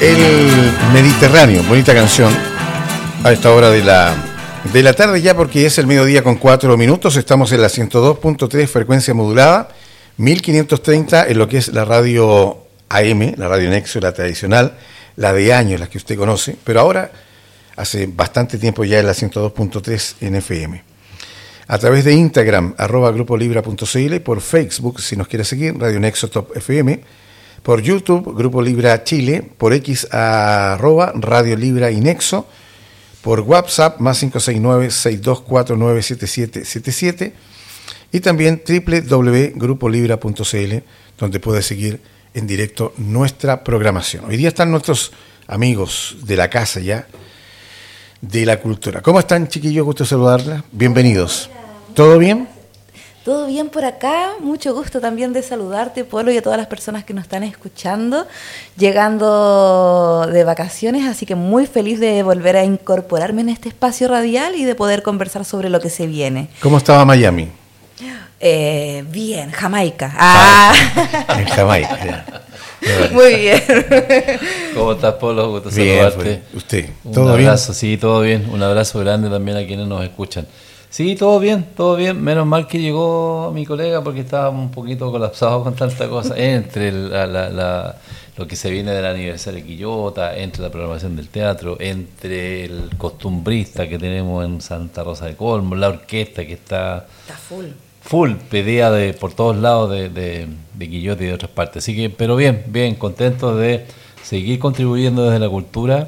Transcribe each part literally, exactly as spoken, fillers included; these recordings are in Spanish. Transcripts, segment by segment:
El Mediterráneo, bonita canción a esta hora de la, de la tarde ya, porque es el mediodía con cuatro minutos. Estamos en la ciento dos punto tres frecuencia modulada, mil quinientos treinta en lo que es la radio A M, la radio Nexo, la tradicional, la de años, la que usted conoce, pero ahora hace bastante tiempo ya en la ciento dos punto tres en F M. A través de Instagram, arroba grupo libra punto c l, por Facebook, si nos quiere seguir, Radio Nexo Top F M, por YouTube, Grupo Libra Chile, por X, arroba Radio Libra y Nexo, por WhatsApp, más cinco seis nueve, seis dos cuatro nueve, siete siete siete siete, y también doble u doble u doble u punto grupo libra punto c l, donde puede seguir en directo nuestra programación. Hoy día están nuestros amigos de la casa ya, de la cultura. ¿Cómo están, chiquillos? Gusto saludarles. Bienvenidos. ¿Todo bien? Todo bien por acá, mucho gusto también de saludarte, Polo, y a todas las personas que nos están escuchando, llegando de vacaciones, así que muy feliz de volver a incorporarme en este espacio radial y de poder conversar sobre lo que se viene. ¿Cómo estaba Miami? Eh, bien, Jamaica. Ah. Ah, en Jamaica, ya. Muy bien. ¿Cómo estás, Polo? Gusto Bien, saludarte. pues, usted, ¿todo bien? Un abrazo, sí, todo bien. Un abrazo grande también a quienes nos escuchan. Sí, todo bien, todo bien. Menos mal que llegó mi colega porque estábamos un poquito colapsados con tanta cosa. Entre la, la, la, lo que se viene del aniversario de Quillota, entre la programación del teatro, entre el costumbrista que tenemos en Santa Rosa de Colmo, la orquesta que está... Está full. Full, pedida de por todos lados de, de, de Quillota y de otras partes. Así que, pero bien, bien, contento de seguir contribuyendo desde la cultura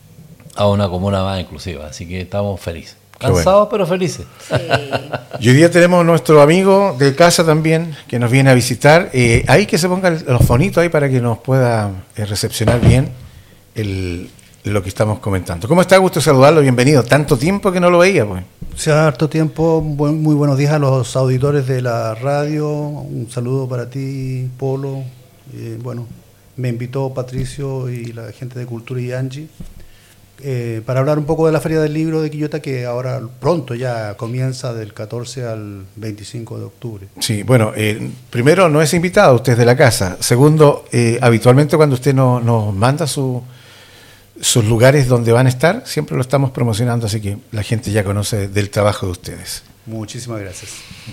a una comuna más inclusiva. Así que estamos felices. Cansados, bueno, pero felices. Sí. Y hoy día tenemos nuestro amigo de casa también, que nos viene a visitar. Eh, ahí que se pongan los fonitos ahí para que nos pueda eh, recepcionar bien el, lo que estamos comentando. ¿Cómo está? Gusto saludarlo, bienvenido. Tanto tiempo que no lo veía, pues. Hace harto tiempo. Buen, muy buenos días a los auditores de la radio. Un saludo para ti, Polo. Eh, bueno, me invitó Patricio y la gente de Cultura y Angie. Eh, para hablar un poco de la Feria del Libro de Quillota, que ahora pronto ya comienza del catorce al veinticinco de octubre. Sí, bueno, eh, primero no es invitado, usted es de la casa. Segundo, eh, habitualmente cuando usted no, nos manda su, sus lugares donde van a estar, siempre lo estamos promocionando, así que la gente ya conoce del trabajo de ustedes. Muchísimas gracias.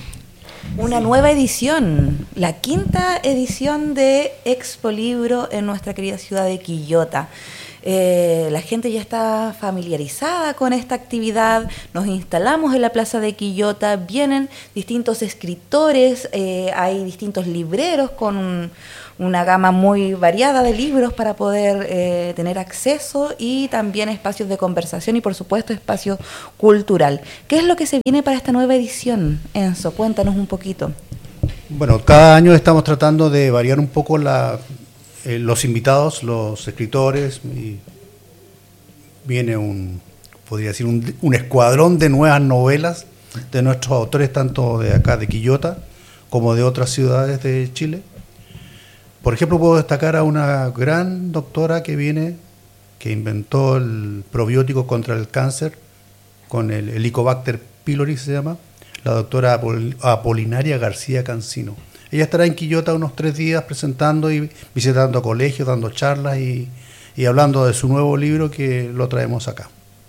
Una nueva edición, la quinta edición de Expo Libro en nuestra querida ciudad de Quillota. Eh, la gente ya está familiarizada con esta actividad, nos instalamos en la plaza de Quillota, vienen distintos escritores, eh, hay distintos libreros con una gama muy variada de libros para poder eh, tener acceso, y también espacios de conversación y por supuesto espacio cultural. ¿Qué es lo que se viene para esta nueva edición, Enzo? Cuéntanos un poquito. Bueno, cada año estamos tratando de variar un poco la... Eh, los invitados, los escritores, y viene un, podría decir, un, un escuadrón de nuevas novelas de nuestros autores, tanto de acá de Quillota como de otras ciudades de Chile. Por ejemplo, puedo destacar a una gran doctora que viene, que inventó el probiótico contra el cáncer, con el Helicobacter pylori se llama, la doctora Apol- Apolinaria García Cancino. Ella estará en Quillota unos tres días presentando y visitando colegios, dando charlas y, y hablando de su nuevo libro, que lo traemos acá.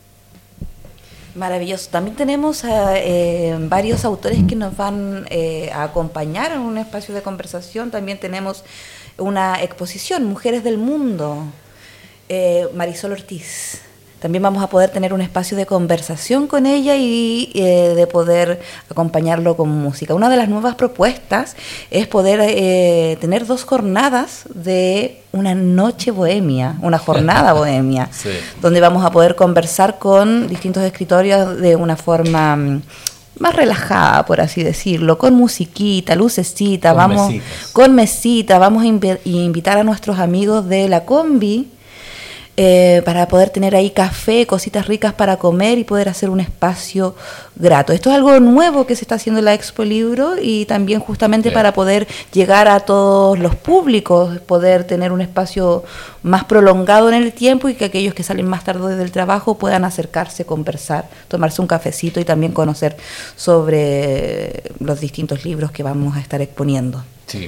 Maravilloso. También tenemos a, eh, varios autores que nos van eh, a acompañar en un espacio de conversación. También tenemos una exposición, Mujeres del Mundo, eh, Marisol Ortiz. También vamos a poder tener un espacio de conversación con ella y eh, de poder acompañarlo con música. Una de las nuevas propuestas es poder eh, tener dos jornadas de una noche bohemia, una jornada bohemia, sí, donde vamos a poder conversar con distintos escritorios de una forma más relajada, por así decirlo, con musiquita, lucecita, con vamos mesitas. con mesita, vamos a inv- invitar a nuestros amigos de la Combi, Eh, para poder tener ahí café, cositas ricas para comer y poder hacer un espacio grato. Esto es algo nuevo que se está haciendo en la Expo Libro, y también justamente sí, para poder llegar a todos los públicos, poder tener un espacio más prolongado en el tiempo y que aquellos que salen más tarde del trabajo puedan acercarse, conversar, tomarse un cafecito y también conocer sobre los distintos libros que vamos a estar exponiendo. Sí.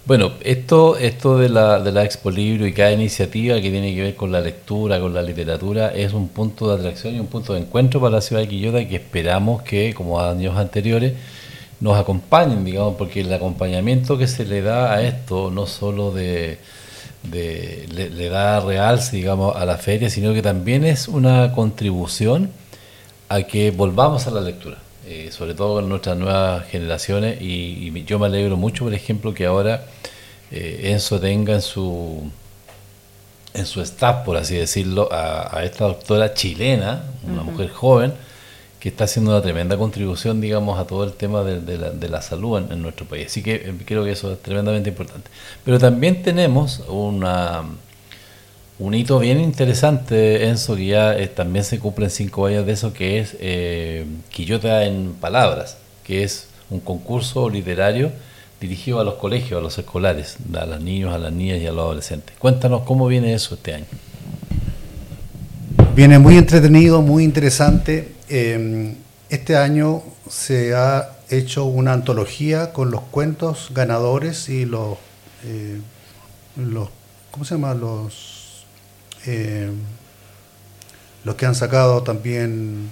Bueno, esto, esto de la, de la Expo Libro y cada iniciativa que tiene que ver con la lectura, con la literatura, es un punto de atracción y un punto de encuentro para la ciudad de Quillota que esperamos que, como años anteriores, nos acompañen, digamos, porque el acompañamiento que se le da a esto, no solo de, de le, le da realce, digamos, a la feria, sino que también es una contribución a que volvamos a la lectura. Eh, sobre todo con nuestras nuevas generaciones y, y yo me alegro mucho, por ejemplo, que ahora eh, Enzo tenga en su en su staff, por así decirlo, a, a esta doctora chilena, una uh-huh. mujer joven, que está haciendo una tremenda contribución, digamos, a todo el tema de, de, la, de la salud en, en nuestro país. Así que eh, creo que eso es tremendamente importante. Pero también tenemos una... un hito bien interesante, Enzo, que ya eh, también se cumplen cinco años de eso, que es eh, Quillota en Palabras, que es un concurso literario dirigido a los colegios, a los escolares, a los niños, a las niñas y a los adolescentes. Cuéntanos cómo viene eso este año. Viene muy entretenido, muy interesante. Eh, este año se ha hecho una antología con los cuentos ganadores y los, eh, los ¿cómo se llama? Los Eh, los que han sacado también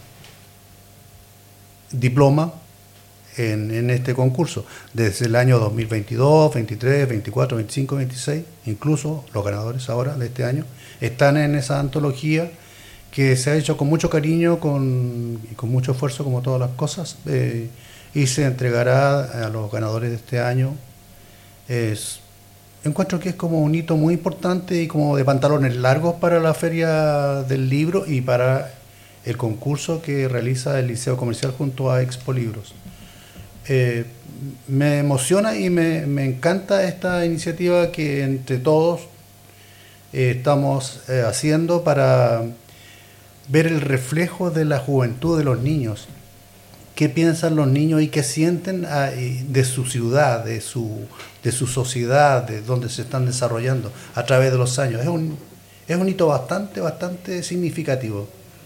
diploma en, en este concurso desde el año dos mil veintidós, veintitrés, veinticuatro, veinticinco, veintiséis, incluso los ganadores ahora de este año están en esa antología que se ha hecho con mucho cariño con, y con mucho esfuerzo, como todas las cosas, eh, y se entregará a los ganadores de este año. Es Encuentro que es como un hito muy importante y como de pantalones largos para la Feria del Libro y para el concurso que realiza el Liceo Comercial junto a Expo Libros. Eh, me emociona y me, me encanta esta iniciativa que entre todos eh, estamos eh, haciendo para ver el reflejo de la juventud de los niños. Qué piensan los niños y qué sienten de su ciudad, de su, de su sociedad, de donde se están desarrollando a través de los años. Es un, es un hito bastante, bastante significativo.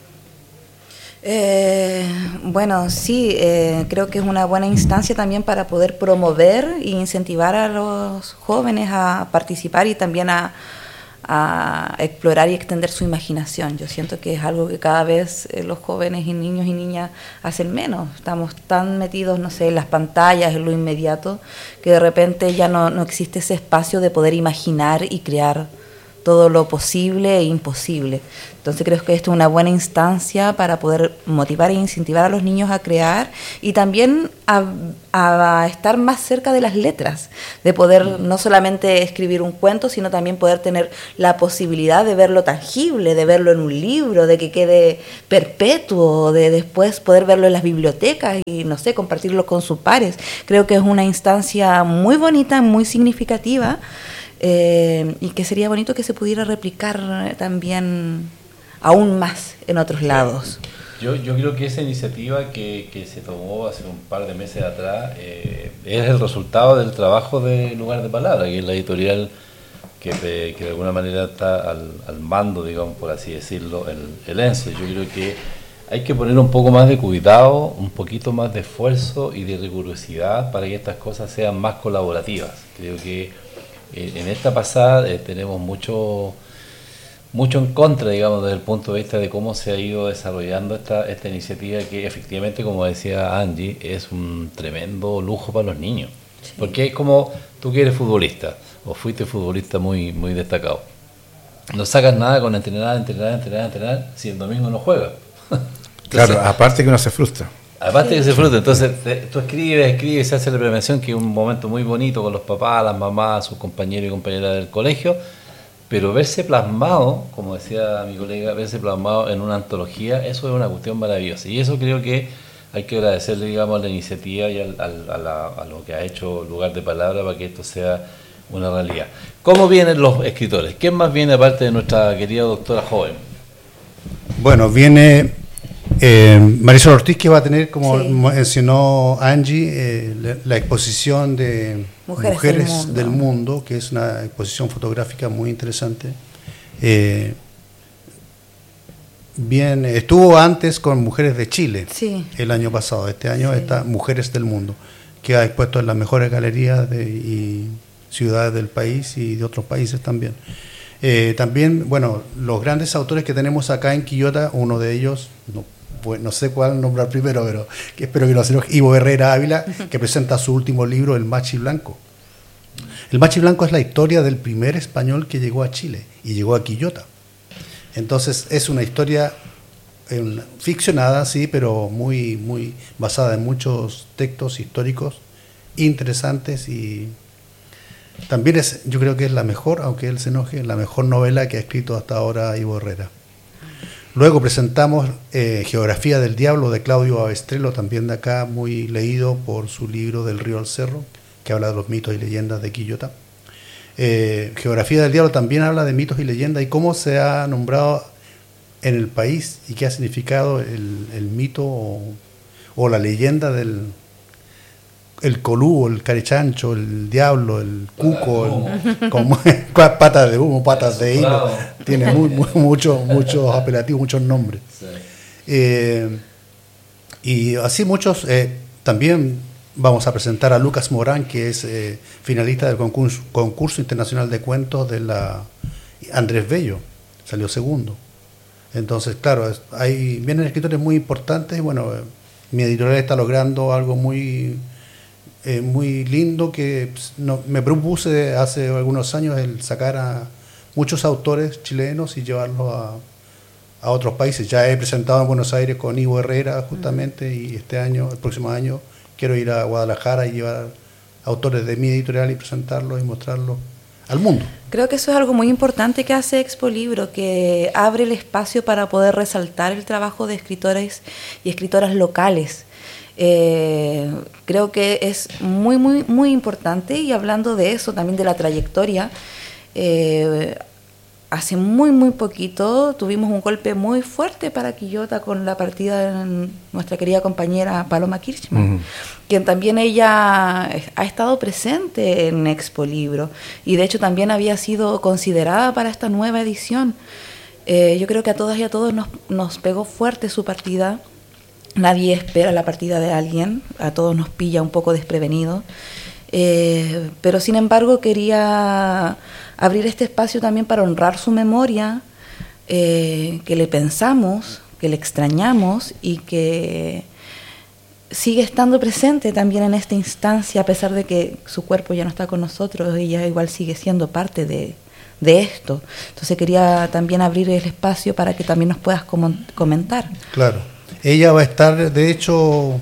Eh, bueno, sí, eh, creo que es una buena instancia también para poder promover e incentivar a los jóvenes a participar y también a, a explorar y extender su imaginación. Yo siento que es algo que cada vez eh, los jóvenes y niños y niñas hacen menos. Estamos tan metidos, no sé, en las pantallas, en lo inmediato, que de repente ya no, no existe ese espacio de poder imaginar y crear todo lo posible e imposible. Entonces creo que esto es una buena instancia para poder motivar e incentivar a los niños a crear y también a, a estar más cerca de las letras, de poder no solamente escribir un cuento, sino también poder tener la posibilidad de verlo tangible, de verlo en un libro, de que quede perpetuo, de después poder verlo en las bibliotecas y, no sé, compartirlo con sus pares. Creo que es una instancia muy bonita, muy significativa, Eh, y que sería bonito que se pudiera replicar también aún más en otros lados. Yo, yo creo que esa iniciativa que, que se tomó hace un par de meses atrás eh, es el resultado del trabajo de Lugar de Palabra, que es la editorial que de, que de alguna manera está al, al mando, digamos, por así decirlo, el, el Enzo. Yo creo que hay que poner un poco más de cuidado, un poquito más de esfuerzo y de rigurosidad para que estas cosas sean más colaborativas. Creo que en esta pasada eh, tenemos mucho mucho en contra, digamos, desde el punto de vista de cómo se ha ido desarrollando esta, esta iniciativa que efectivamente, como decía Angie, es un tremendo lujo para los niños. Sí. Porque es como tú que eres futbolista, o fuiste futbolista muy, muy destacado. No sacas nada con entrenar, entrenar, entrenar, entrenar, si el domingo no juegas. Claro, aparte que uno se frustra. Aparte sí. que se frustra, entonces te, tú escribes, escribes, se hace la premiación, que es un momento muy bonito con los papás, las mamás, sus compañeros y compañeras del colegio, pero verse plasmado, como decía mi colega, verse plasmado en una antología, eso es una cuestión maravillosa. Y eso creo que hay que agradecerle, digamos, a la iniciativa y al, al, a, la, a lo que ha hecho Lugar de Palabra para que esto sea una realidad. ¿Cómo vienen los escritores? ¿Quién más viene aparte de nuestra querida doctora joven? Bueno, viene... Eh, Marisol Ortiz, que va a tener, como sí. mencionó Angie, eh, la, la exposición de Mujeres, Mujeres del, mundo. del Mundo, que es una exposición fotográfica muy interesante. Eh, bien, estuvo antes con Mujeres de Chile, sí. el año pasado. Este año sí. está Mujeres del Mundo, que ha expuesto en las mejores galerías de, y ciudades del país y de otros países también. Eh, también, bueno, los grandes autores que tenemos acá en Quillota, uno de ellos, no, pues, no sé cuál nombrar primero, pero que espero que lo haga Ivo Herrera Ávila, que presenta su último libro, El Machi Blanco. El Machi Blanco es la historia del primer español que llegó a Chile y llegó a Quillota. Entonces es una historia eh, ficcionada, sí, pero muy, muy basada en muchos textos históricos interesantes y también es, yo creo que es la mejor, aunque él se enoje, la mejor novela que ha escrito hasta ahora Ivo Herrera. Luego presentamos eh, Geografía del Diablo de Claudio Abestrelo, también de acá, muy leído por su libro Del Río al Cerro, que habla de los mitos y leyendas de Quillota. Eh, Geografía del Diablo también habla de mitos y leyendas y cómo se ha nombrado en el país y qué ha significado el, el mito o, o la leyenda del el colú, el carechancho, el diablo, el cuco, el, como, patas de humo, patas de hilo, tiene muy, muy, mucho, muchos apelativos, muchos nombres. Sí. Eh, y así muchos, eh, también vamos a presentar a Lucas Morán, que es eh, finalista del concurso, concurso internacional de cuentos de la Andrés Bello, salió segundo. Entonces, claro, es, hay, vienen escritores muy importantes, bueno, eh, mi editorial está logrando algo muy... Eh, muy lindo que pues, no, me propuse hace algunos años el sacar a muchos autores chilenos y llevarlos a, a otros países. Ya he presentado en Buenos Aires con Ivo Herrera justamente y este año, el próximo año, quiero ir a Guadalajara y llevar autores de mi editorial y presentarlos y mostrarlos al mundo. Creo que eso es algo muy importante que hace Expo Libro, que abre el espacio para poder resaltar el trabajo de escritores y escritoras locales. Eh, creo que es muy, muy, muy importante y hablando de eso, también de la trayectoria, eh, hace muy, muy poquito tuvimos un golpe muy fuerte para Quillota con la partida de nuestra querida compañera Paloma Kirchmann, uh-huh. quien también ella ha estado presente en Expo Libro y de hecho también había sido considerada para esta nueva edición. Eh, yo creo que a todas y a todos nos, nos pegó fuerte su partida. Nadie espera la partida de alguien, a todos nos pilla un poco desprevenidos, eh, pero sin embargo quería abrir este espacio también para honrar su memoria, eh, que le pensamos, que le extrañamos y que sigue estando presente también en esta instancia, a pesar de que su cuerpo ya no está con nosotros, ella igual sigue siendo parte de, de esto. Entonces quería también abrir el espacio para que también nos puedas com- comentar. Claro. Ella va a estar, de hecho,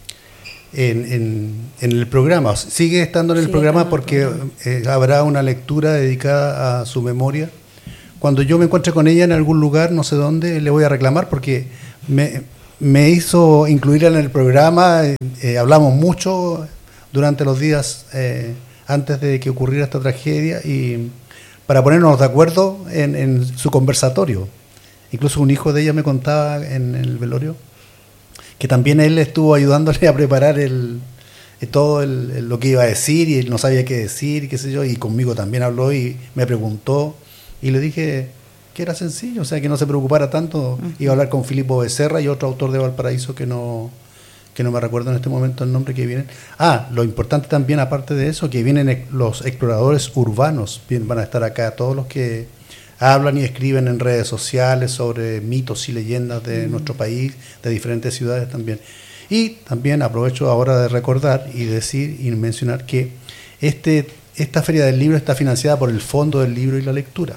en, en, en el programa. Sigue estando en el sí, programa porque eh, habrá una lectura dedicada a su memoria. Cuando yo me encuentre con ella en algún lugar, no sé dónde, le voy a reclamar porque me, me hizo incluirla en el programa. Eh, hablamos mucho durante los días eh, antes de que ocurriera esta tragedia y para ponernos de acuerdo en, en su conversatorio. Incluso un hijo de ella me contaba en el velorio que también él estuvo ayudándole a preparar el, todo el, el, lo que iba a decir y él no sabía qué decir, y qué sé yo, y conmigo también habló y me preguntó y le dije que era sencillo, o sea, que no se preocupara tanto. Uh-huh. Iba a hablar con Filipo Becerra y otro autor de Valparaíso que no, que no me recuerdo en este momento el nombre que vienen. Ah, lo importante también, aparte de eso, que vienen los exploradores urbanos, bien, van a estar acá todos los que hablan y escriben en redes sociales sobre mitos y leyendas de mm. nuestro país, de diferentes ciudades también. Y también aprovecho ahora de recordar y decir y mencionar que este, esta Feria del Libro está financiada por el Fondo del Libro y la Lectura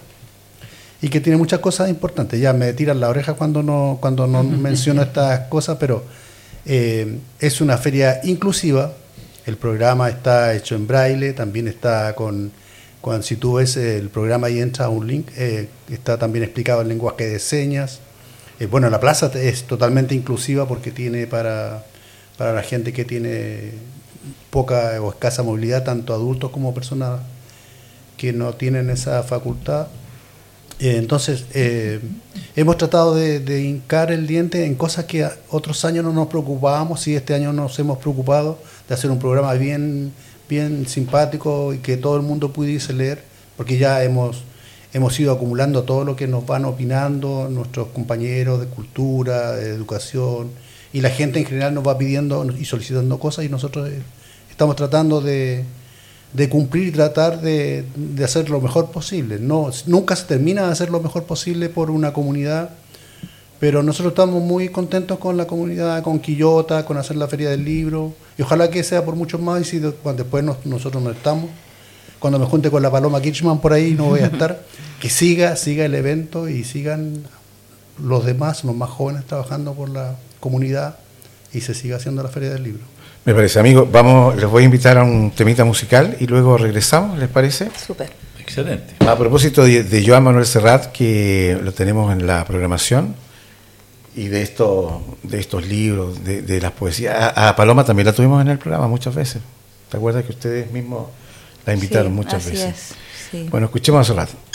y que tiene muchas cosas importantes. Ya me tiran la oreja cuando no, cuando no menciono estas cosas, pero eh, es una feria inclusiva. El programa está hecho en braille, también está con... Cuando, si tú ves el programa y entras a un link, eh, está también explicado el lenguaje de señas. Eh, bueno, la plaza es totalmente inclusiva porque tiene para, para la gente que tiene poca o escasa movilidad, tanto adultos como personas que no tienen esa facultad. Eh, entonces, eh, hemos tratado de, de hincar el diente en cosas que otros años no nos preocupábamos y este año nos hemos preocupado de hacer un programa bien... bien simpático y que todo el mundo pudiese leer, porque ya hemos, hemos ido acumulando todo lo que nos van opinando nuestros compañeros de cultura, de educación, y la gente en general nos va pidiendo y solicitando cosas y nosotros estamos tratando de, de cumplir y tratar de, de hacer lo mejor posible. No, nunca se termina de hacer lo mejor posible por una comunidad, pero nosotros estamos muy contentos con la comunidad, con Quillota, con hacer la Feria del Libro, y ojalá que sea por muchos más, y si de, cuando después nos, nosotros no estamos, cuando me junte con la Paloma Kirchman por ahí, no voy a estar, que siga, siga el evento y sigan los demás, los más jóvenes trabajando por la comunidad, y se siga haciendo la Feria del Libro. Me parece, amigos. Vamos, les voy a invitar a un temita musical y luego regresamos, ¿les parece? Súper. Excelente. A propósito de, de Joan Manuel Serrat, que lo tenemos en la programación, y de estos, de estos libros, de, de las poesías. A, a Paloma también la tuvimos en el programa muchas veces. ¿Te acuerdas que ustedes mismos la invitaron Sí, muchas así veces? es, sí. Bueno, escuchemos a Serrat.